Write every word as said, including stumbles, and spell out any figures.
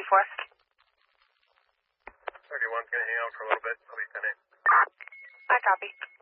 for? thirty-one's going to hang out for a little bit. I'll be ten eight. I copy.